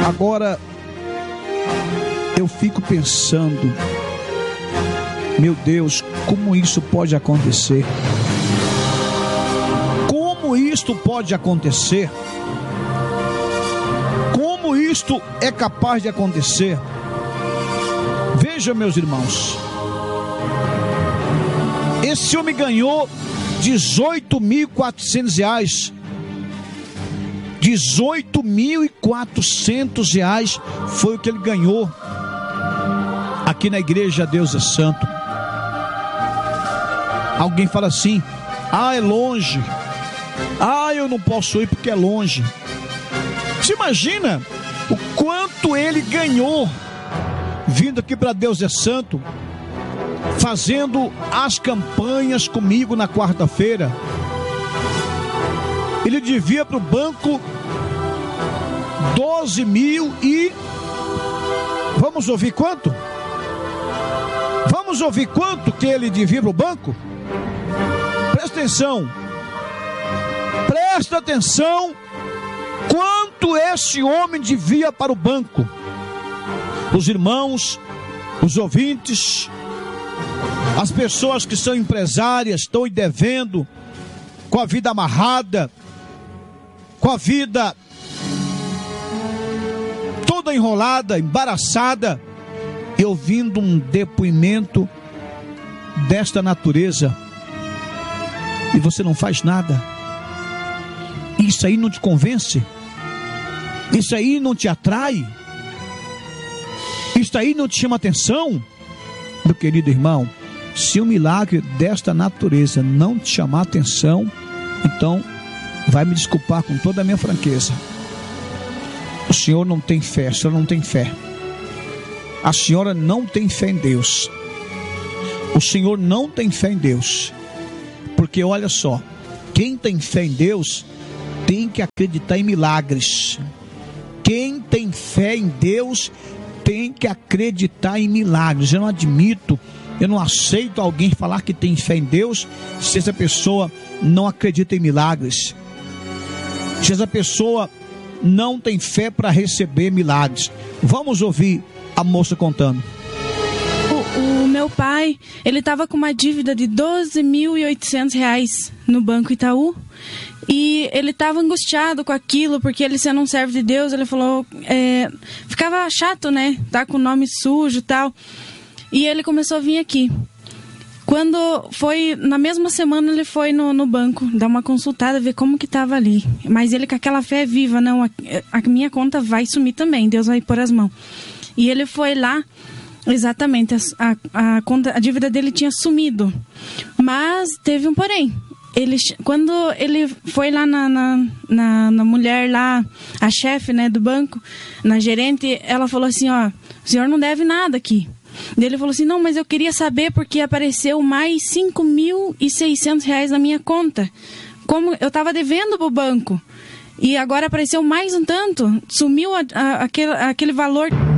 Agora, eu fico pensando, meu Deus, como isso pode acontecer? Como isto pode acontecer? Como isto é capaz de acontecer? Veja, meus irmãos, esse homem ganhou R$18.400. R$18.400 foi o que ele ganhou aqui na igreja Deus é Santo. Alguém fala assim: ah, é longe, ah, eu não posso ir porque é longe. Você imagina o quanto ele ganhou vindo aqui para Deus é Santo, fazendo as campanhas comigo na quarta-feira. Ele devia para o banco 12 mil e... Vamos ouvir quanto? Vamos ouvir quanto que ele devia para o banco? Presta atenção. Presta atenção. Quanto esse homem devia para o banco? Os irmãos, os ouvintes, as pessoas que são empresárias, estão devendo, com a vida amarrada, com a vida toda enrolada, embaraçada, e ouvindo um depoimento desta natureza, e você não faz nada. Isso aí não te convence? Isso aí não te atrai? Isso aí não te chama atenção? Meu querido irmão, se um milagre desta natureza não te chamar atenção, então vai me desculpar com toda a minha franqueza. O senhor não tem fé, a senhora não tem fé. A senhora não tem fé em Deus. O senhor não tem fé em Deus. Porque olha só, quem tem fé em Deus tem que acreditar em milagres. Quem tem fé em Deus tem que acreditar em milagres. Eu não admito, eu não aceito alguém falar que tem fé em Deus se essa pessoa não acredita em milagres. Se essa pessoa não tem fé para receber milagres. Vamos ouvir a moça contando. O meu pai, ele estava com uma dívida de R$12.800 no Banco Itaú. E ele estava angustiado com aquilo, porque ele, sendo um servo de Deus, ele falou, ficava chato, né? Tá com o nome sujo e tal. E ele começou a vir aqui. Quando foi, na mesma semana, ele foi no banco, dar uma consultada, ver como que estava ali. Mas ele com aquela fé viva, não, a minha conta vai sumir também, Deus vai pôr as mãos. E ele foi lá, exatamente, a dívida dele tinha sumido. Mas teve um porém. Quando ele foi lá na mulher lá, a chefe, né, do banco, na gerente, ela falou assim, ó, o senhor não deve nada aqui. E ele falou assim, não, mas eu queria saber porque apareceu mais R$5.600 na minha conta. Como eu estava devendo pro banco. E agora apareceu mais um tanto, sumiu aquele valor.